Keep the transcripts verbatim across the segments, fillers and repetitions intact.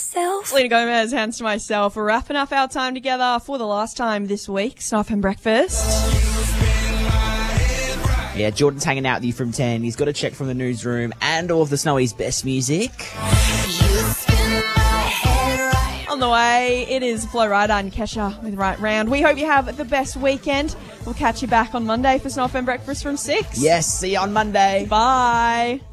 myself. Selena Gomez, Hands to Myself. We're wrapping up our time together for the last time this week. Snuff and Breakfast. Yeah, Jordan's hanging out with you from ten. He's got a check from the newsroom and all of the Snowy's best music. On the way, it is Flo Rida and Kesha with Right Round. We hope you have the best weekend. We'll catch you back on Monday for Snuff and Breakfast from six. Yes, see you on Monday. Bye.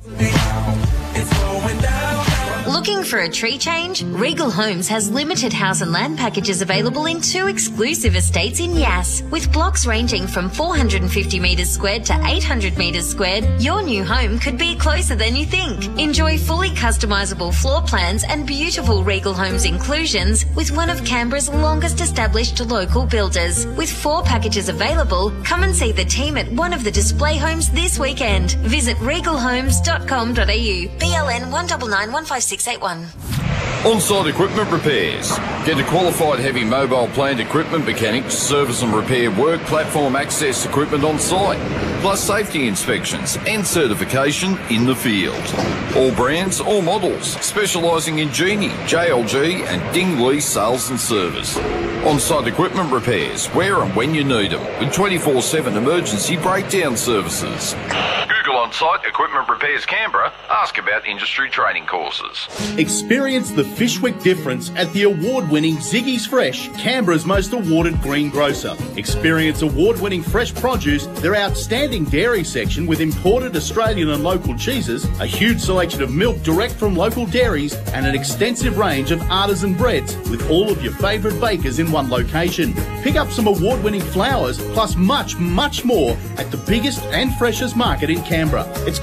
Looking for a tree change? Regal Homes has limited house and land packages available in two exclusive estates in Yass. With blocks ranging from four hundred fifty metres squared to eight hundred metres squared, your new home could be closer than you think. Enjoy fully customisable floor plans and beautiful Regal Homes inclusions with one of Canberra's longest established local builders. With four packages available, come and see the team at one of the display homes this weekend. Visit regal homes dot com dot a u. B L N one nine nine one five six eight one. On-site equipment repairs. Get a qualified heavy mobile plant equipment mechanic to service and repair work platform access equipment on site, plus safety inspections and certification in the field. All brands, all models, specialising in Genie, J L G and Dingley sales and service. On-site equipment repairs, where and when you need them, with twenty-four seven emergency breakdown services. Google On-Site Equipment Repairs Canberra. Ask about industry training courses. Experience the Fishwick difference at the award-winning Ziggy's Fresh, Canberra's most awarded green grocer. Experience award-winning fresh produce, their outstanding dairy section with imported Australian and local cheeses, a huge selection of milk direct from local dairies, and an extensive range of artisan breads with all of your favourite bakers in one location. Pick up some award-winning flowers plus much, much more at the biggest and freshest market in Canberra. It's